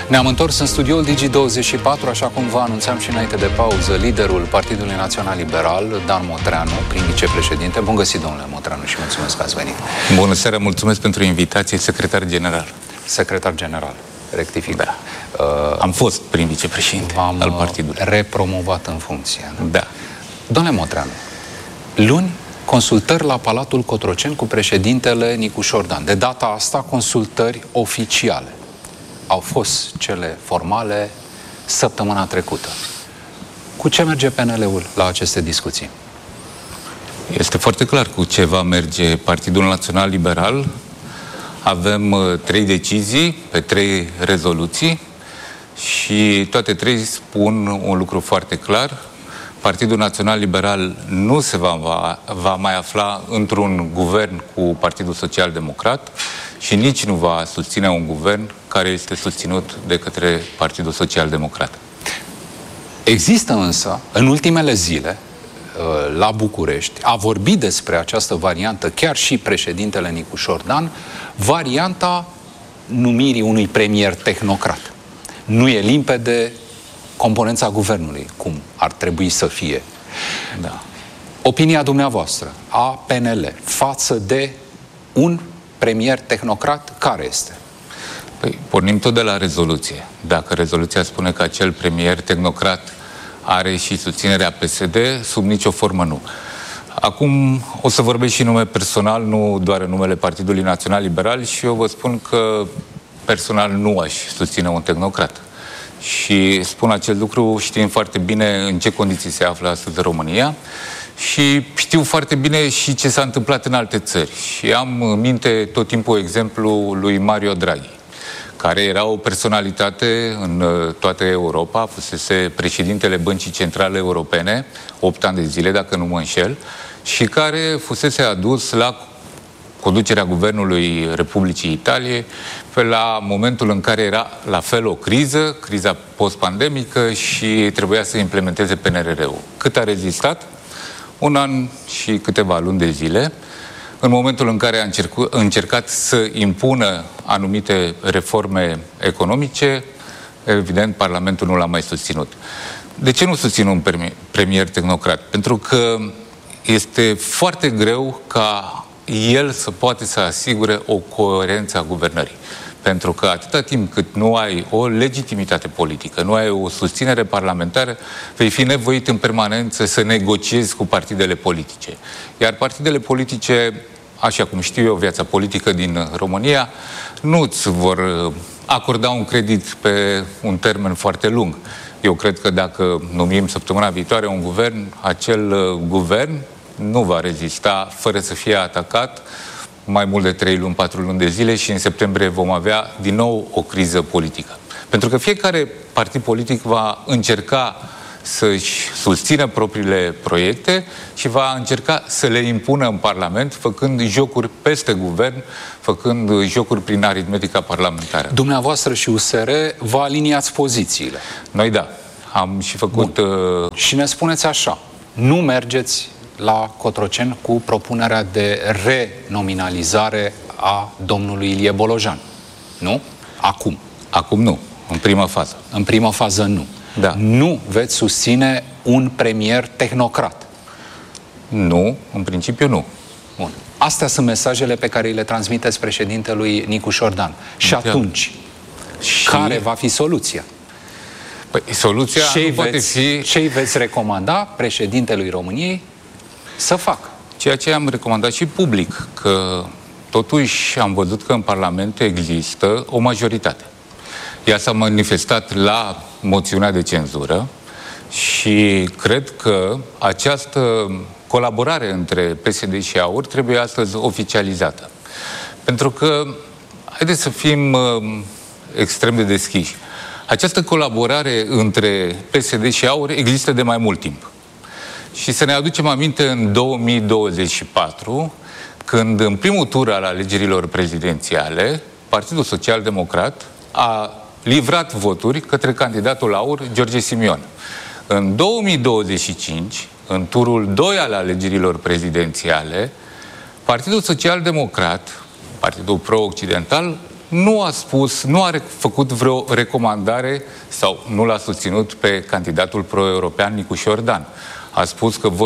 Ne-am întors în studioul Digi24, așa cum vă anunțam și înainte de pauză, liderul Partidului Național Liberal, Dan Motreanu, prim vicepreședinte. Bun găsit, domnule Motreanu, și mulțumesc că ați venit. Bună seara, mulțumesc pentru invitație, secretar general. Secretar general, rectific. Da. Am fost prim vicepreședinte al partidului. Repromovat în funcție. Da. Domnule Motreanu, luni consultări la Palatul Cotroceni cu președintele Nicu Șordan. De data asta, consultări oficiale. Au fost cele formale săptămâna trecută. Cu ce merge PNL-ul la aceste discuții? Este foarte clar cu ce va merge Partidul Național Liberal. Avem 3 decizii pe 3 rezoluții și toate 3 spun un lucru foarte clar. Partidul Național Liberal nu se va mai afla într-un guvern cu Partidul Social Democrat și nici nu va susține un guvern care este susținut de către Partidul Social Democrat. Există însă, în ultimele zile, la București, a vorbit despre această variantă chiar și președintele Nicu Șordan, varianta numirii unui premier tehnocrat. Nu e limpede componența guvernului, cum ar trebui să fie. Da. Opinia dumneavoastră a PNL față de un premier tehnocrat, care este? Păi, pornim tot de la rezoluție. Dacă rezoluția spune că acel premier tehnocrat are și susținerea PSD, sub nicio formă nu. Acum o să vorbesc și nume personal, nu doar în numele Partidului Național Liberal, și eu vă spun că personal nu aș susține un tehnocrat. Și spun acest lucru știind foarte bine în ce condiții se află astăzi România și știu foarte bine și ce s-a întâmplat în alte țări. Și am în minte tot timpul exemplul lui Mario Draghi, care era o personalitate în toată Europa, fusese președintele Băncii Centrale Europene, 8 ani de zile, dacă nu mă înșel, și care fusese adus la conducerea Guvernului Republicii Italie pe la momentul în care era la fel o criza post-pandemică și trebuia să implementeze PNRR-ul. Cât a rezistat? 1 an și câteva luni de zile. În momentul în care a încercat să impună anumite reforme economice, evident, Parlamentul nu l-a mai susținut. De ce nu susțin un premier tehnocrat? Pentru că este foarte greu ca el să poate să asigure o coerență a guvernării. Pentru că atâta timp cât nu ai o legitimitate politică, nu ai o susținere parlamentară, vei fi nevoit în permanență să negociezi cu partidele politice. Iar partidele politice, așa cum știu eu viața politică din România, nu îți vor acorda un credit pe un termen foarte lung. Eu cred că dacă numim săptămâna viitoare un guvern, acel guvern nu va rezista fără să fie atacat mai mult de 3 luni, 4 luni de zile și în septembrie vom avea din nou o criză politică. Pentru că fiecare partid politic va încerca să-și susțină propriile proiecte și va încerca să le impună în Parlament, făcând jocuri peste guvern, făcând jocuri prin aritmetica parlamentară. Dumneavoastră și USR vă aliniați pozițiile. Noi da, am și făcut... Și ne spuneți așa, nu mergeți la Cotroceni cu propunerea de renominalizare a domnului Ilie Bolojan. Nu? Acum. Acum nu. În prima fază. În prima fază nu. Da. Nu veți susține un premier tehnocrat. Nu, în principiu nu. Bun. Astea sunt mesajele pe care le transmiteți președintelui Nicu Șordan. Și atunci, care va fi soluția? Păi, soluția nu poate fi... Ce veți recomanda președintelui României să facă? Ceea ce am recomandat și public, că totuși am văzut că în Parlament există o majoritate. Ea s-a manifestat la moțiunea de cenzură și cred că această colaborare între PSD și AUR trebuie astăzi oficializată. Pentru că, haideți să fim extrem de deschiși, această colaborare între PSD și AUR există de mai mult timp. Și să ne aducem aminte în 2024, când în primul tur al alegerilor prezidențiale, Partidul Social Democrat a livrat voturi către candidatul AUR, George Simion. În 2025, în turul 2 al alegerilor prezidențiale, Partidul Social Democrat, partidul pro-occidental, nu a spus, nu a făcut vreo recomandare sau nu l-a susținut pe candidatul pro-european Nicu Șordan. A spus că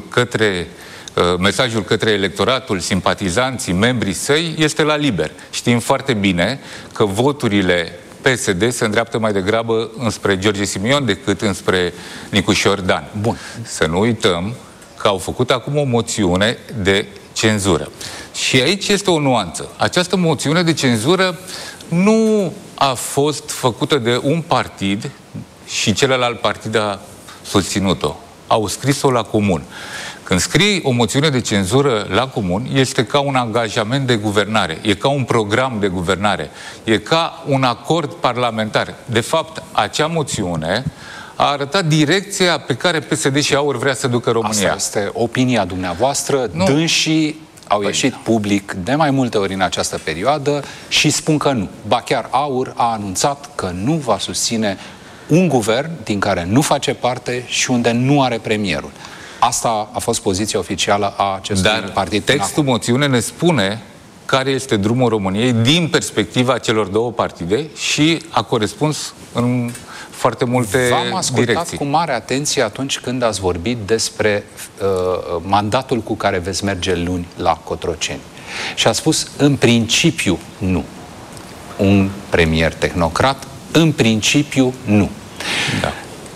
mesajul către electoratul, simpatizanții, membrii săi este la liber. Știm foarte bine că voturile PSD se îndreaptă mai degrabă înspre George Simion decât înspre Nicu Șordan. Bun. Să nu uităm că au făcut acum o moțiune de cenzură. Și aici este o nuanță. Această moțiune de cenzură nu a fost făcută de un partid și celălalt partid a susținut-o. Au scris-o la comun. Când scrii o moțiune de cenzură la comun, este ca un angajament de guvernare, e ca un program de guvernare, e ca un acord parlamentar. De fapt, acea moțiune a arătat direcția pe care PSD și AUR vrea să ducă România. Asta este opinia dumneavoastră. Nu. Dânsii au ieșit public de mai multe ori în această perioadă și spun că nu. Ba chiar AUR a anunțat că nu va susține un guvern din care nu face parte și unde nu are premierul. Asta a fost poziția oficială a acestui partid. Textul moțiune ne spune care este drumul României din perspectiva celor două partide și a corespuns în foarte multe direcții. V-am ascultat cu mare atenție atunci când ați vorbit despre mandatul cu care veți merge luni la Cotroceni. Și a spus, în principiu, nu. Un premier tehnocrat, în principiu, nu. Da.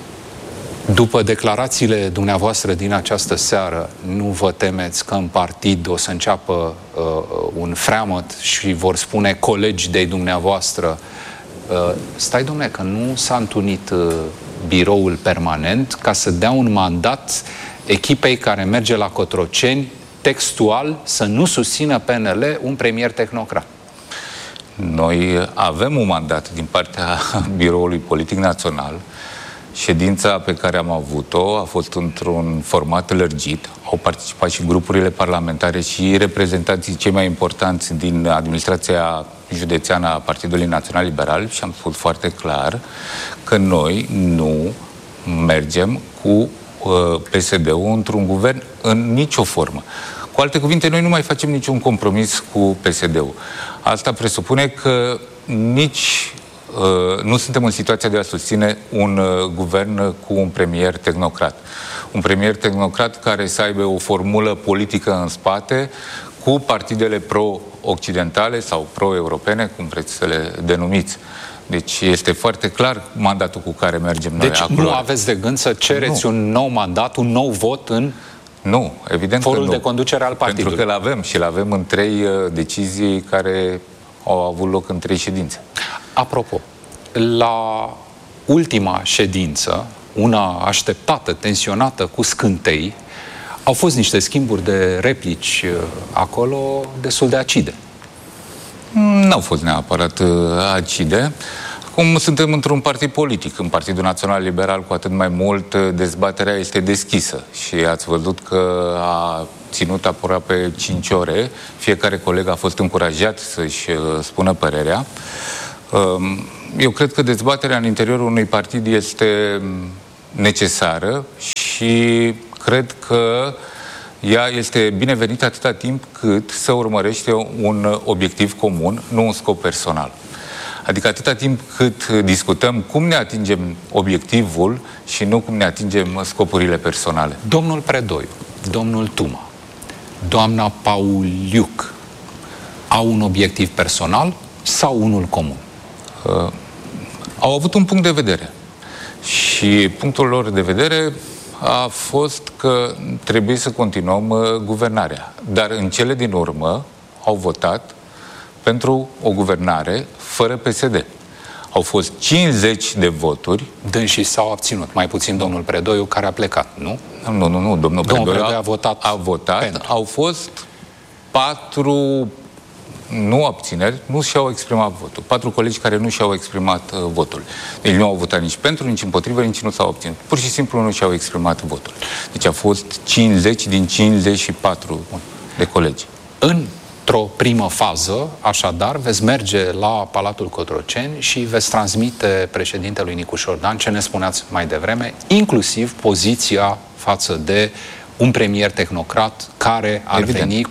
După declarațiile dumneavoastră din această seară, nu vă temeți că în partid o să înceapă un freamăt și vor spune colegi de dumneavoastră stai, dom'le, că nu s-a întunit biroul permanent ca să dea un mandat echipei care merge la Cotroceni textual să nu susțină PNL un premier tehnocrat? Noi avem un mandat din partea Biroului Politic Național. Ședința pe care am avut-o a fost într-un format lărgit. Au participat și grupurile parlamentare și reprezentanții cei mai importanți din administrația județeană a Partidului Național Liberal și am spus foarte clar că noi nu mergem cu PSD-ul într-un guvern în nicio formă. Cu alte cuvinte, noi nu mai facem niciun compromis cu PSD-ul. Asta presupune că nici nu suntem în situația de a susține un guvern cu un premier tehnocrat. Un premier tehnocrat care să aibă o formulă politică în spate cu partidele pro-occidentale sau pro-europene, cum vreți să le denumiți. Deci este foarte clar mandatul cu care mergem noi. Deci nu aveți de gând să cereți un nou mandat, un nou vot în nu, evident forul că nu. de conducere al partidului? Pentru că l-avem și l-avem în 3 decizii care au avut loc în 3 ședințe. Apropo, la ultima ședință, una așteptată, tensionată, cu scântei, au fost niște schimburi de replici acolo destul de acide. N-au fost neapărat acide. Acum suntem într-un partid politic. În Partidul Național Liberal, cu atât mai mult, dezbaterea este deschisă. Și ați văzut că a ținut aproape 5 ore. Fiecare coleg a fost încurajat să-și spună părerea. Eu cred că dezbaterea în interiorul unui partid este necesară și cred că ea este binevenită atâta timp cât să urmărește un obiectiv comun, nu un scop personal. Adică atâta timp cât discutăm cum ne atingem obiectivul și nu cum ne atingem scopurile personale. Domnul Predoiu, domnul Tuma, doamna Pauliuc au un obiectiv personal sau unul comun? Au avut un punct de vedere. Și punctul lor de vedere a fost că trebuie să continuăm guvernarea. Dar în cele din urmă au votat pentru o guvernare fără PSD. Au fost 50 de voturi. Dânsii s-au abținut, mai puțin domnul Predoiu, care a plecat, nu? Nu. Domnul Predoiu a votat pentru. Au fost 4 nu abțineri, nu și-au exprimat votul. 4 colegi care nu și-au exprimat votul. Deci nu au votat nici pentru, nici împotrivă, nici nu s-au abținut. Pur și simplu nu și-au exprimat votul. Deci a fost 50 din 54 de colegi. Într-o primă fază, așadar, veți merge la Palatul Cotroceni și veți transmite președintelui Nicu Șordan ce ne spuneați mai devreme, inclusiv poziția față de un premier tehnocrat care ar veni cu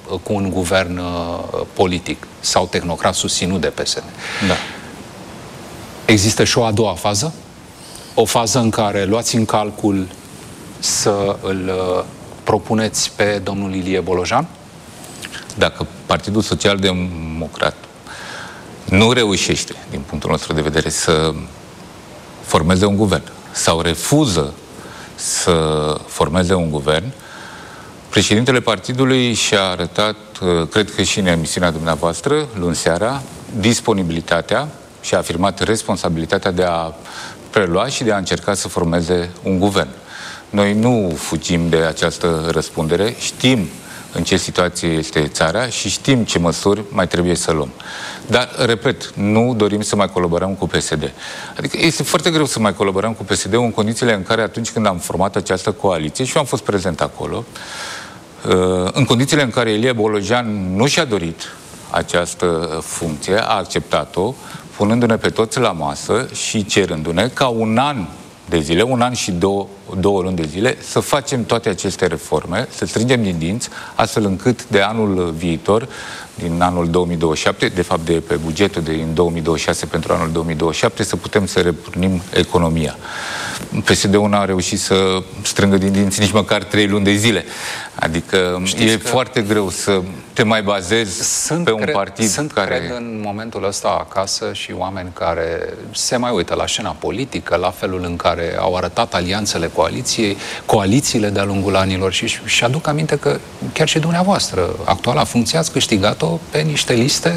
cu un guvern politic sau tehnocrat susținut de PSD. Da. Există și o a doua fază? O fază în care luați în calcul să îl propuneți pe domnul Ilie Bolojan? Dacă Partidul Social Democrat nu reușește, din punctul nostru de vedere, să formeze un guvern sau refuză să formeze un guvern, președintele partidului și-a arătat, cred că și în emisiunea dumneavoastră, luni seara, disponibilitatea și a afirmat responsabilitatea de a prelua și de a încerca să formeze un guvern. Noi nu fugim de această răspundere, știm în ce situație este țara și știm ce măsuri mai trebuie să luăm. Dar, repet, nu dorim să mai colaborăm cu PSD. Adică este foarte greu să mai colaborăm cu PSD-ul în condițiile în care atunci când am format această coaliție, și eu am fost prezent acolo, în condițiile în care Ilie Bolojan nu și-a dorit această funcție, a acceptat-o, punându-ne pe toți la masă și cerându-ne ca un an de zile, un an și două luni de zile, să facem toate aceste reforme, să strângem din dinți, astfel încât de anul viitor, din anul 2027, de fapt de pe bugetul din 2026 pentru anul 2027, să putem să repornim economia. PSD-ul n-a reușit să strângă din dinți nici măcar 3 luni de zile. Adică e foarte greu să te mai bazezi pe un partid care... Cred, în momentul ăsta acasă și oameni care se mai uită la scena politică, la felul în care au arătat alianțele coalițiile de-a lungul anilor și aduc aminte că chiar și dumneavoastră, actuala funcție, ați câștigat-o pe niște liste.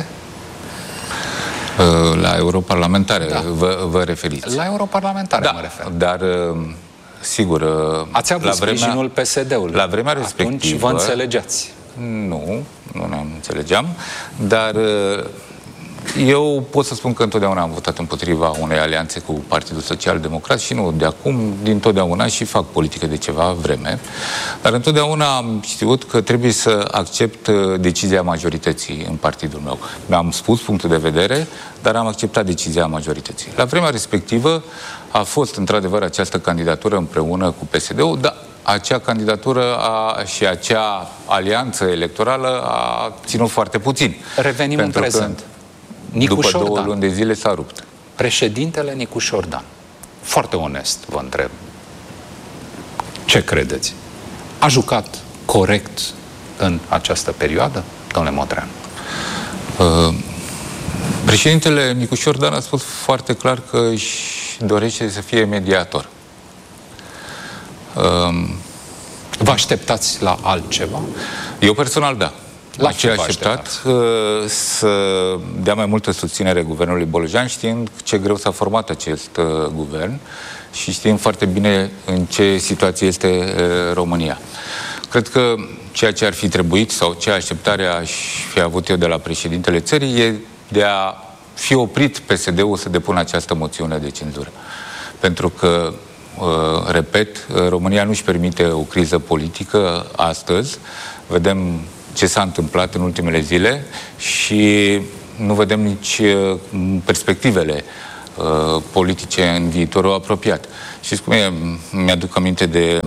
La europarlamentare, da. Vă referiți? La europarlamentare, da, mă refer. Dar, sigur... Ați avut sprijinul PSD-ului. La vremea respectivă... Atunci vă înțelegeați. Nu ne înțelegeam, dar eu pot să spun că întotdeauna am votat împotriva unei alianțe cu Partidul Social Democrat și nu de acum, dintotdeauna, și fac politică de ceva vreme, dar întotdeauna am știut că trebuie să accept decizia majorității în partidul meu. Mi-am spus punctul de vedere, dar am acceptat decizia majorității. La vremea respectivă a fost într-adevăr această candidatură împreună cu PSD-ul, dar acea candidatură și acea alianță electorală a ținut foarte puțin. Revenim în prezent. După 2 luni de zile s-a rupt. Președintele Nicu Șordan, foarte onest vă întreb, ce credeți? A jucat corect în această perioadă, domnule Modreanu? Președintele Nicu Șordan a spus foarte clar că își dorește să fie mediator. Vă așteptați la altceva? Eu personal, da. La ce vă așteptat să dea mai multă susținere guvernului Bolojan, știind ce greu s-a format acest guvern și știind foarte bine în ce situație este România. Cred că ceea ce ar fi trebuit sau ce așteptare aș fi avut eu de la președintele țării e de a fi oprit PSD-ul să depună această moțiune de cenzură. Pentru că, repet, România nu își permite o criză politică astăzi. Vedem ce s-a întâmplat în ultimele zile și nu vedem nici perspectivele politice în viitorul apropiat. Știți cum e? Mi-aduc aminte de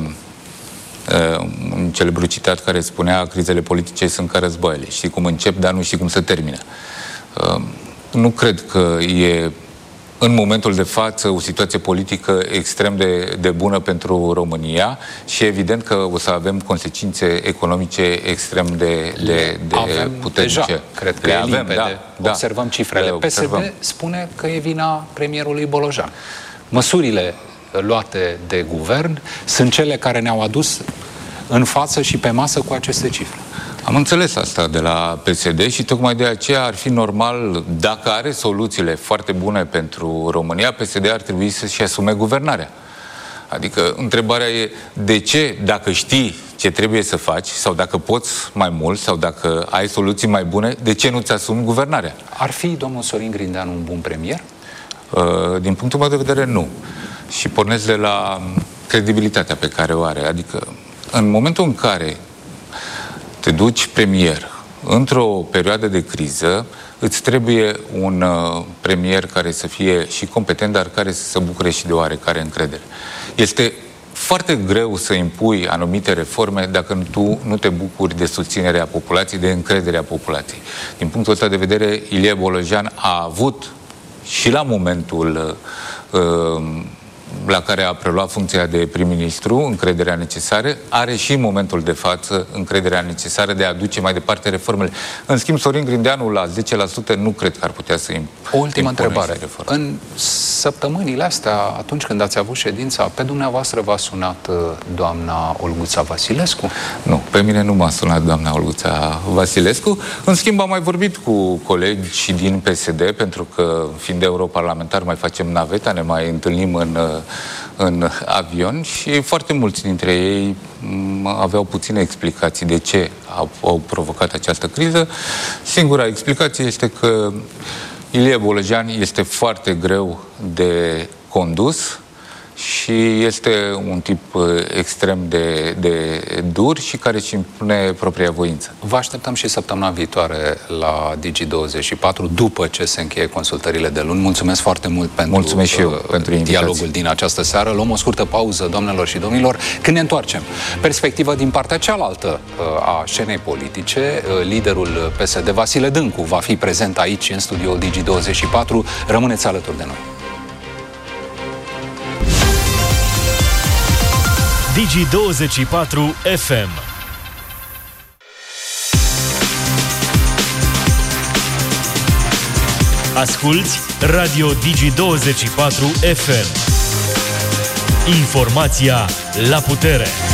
un celebru citat care spunea: crizele politice sunt ca războaiele. Știi cum încep, dar nu știi cum se termină. Nu cred că e în momentul de față o situație politică extrem de bună pentru România și evident că o să avem consecințe economice extrem de puternice. Deja, cred că e limpede. Observăm cifrele. PSD spune că e vina premierului Bolojan. Măsurile luate de guvern sunt cele care ne-au adus în față și pe masă cu aceste cifre. Am înțeles asta de la PSD și tocmai de aceea ar fi normal, dacă are soluțiile foarte bune pentru România, PSD ar trebui să-și asume guvernarea. Adică întrebarea e de ce, dacă știi ce trebuie să faci, sau dacă poți mai mult, sau dacă ai soluții mai bune, de ce nu-ți asumi guvernarea? Ar fi domnul Sorin Grindeanu un bun premier? Din punctul meu de vedere, nu. Și pornesc de la credibilitatea pe care o are. Adică, în momentul în care te duci premier într-o perioadă de criză, îți trebuie un premier care să fie și competent, dar care să se bucure și de oarecare încredere. Este foarte greu să impui anumite reforme dacă tu nu te bucuri de susținerea populației, de încrederea populației. Din punctul ăsta de vedere, Ilie Bolojan a avut și la momentul la care a preluat funcția de prim-ministru încrederea necesară, are și în momentul de față încrederea necesară de a duce mai departe reformele. În schimb, Sorin Grindeanu la 10% nu cred că ar putea să O ultimă întrebare. În săptămânile astea, atunci când ați avut ședința, pe dumneavoastră v-a sunat doamna Olguța Vasilescu? Nu, pe mine nu m-a sunat doamna Olguța Vasilescu. În schimb, am mai vorbit cu colegi din PSD, pentru că, fiind europarlamentar, mai facem naveta, ne mai întâlnim în avion și foarte mulți dintre ei aveau puține explicații de ce au provocat această criză. Singura explicație este că Ilie Bolojan este foarte greu de condus și este un tip extrem de dur și care își impune propria voință. Vă așteptăm și săptămâna viitoare la Digi24, după ce se încheie consultările de luni. Mulțumesc foarte mult pentru, și eu, pentru dialogul din această seară. Luăm o scurtă pauză, doamnelor și domnilor. Când ne întoarcem, perspectivă din partea cealaltă a scenei politice. Liderul PSD, Vasile Dâncu, va fi prezent aici, în studioul Digi24. Rămâneți alături de noi. Digi24 FM. Asculți Radio Digi24 FM. Informația la putere.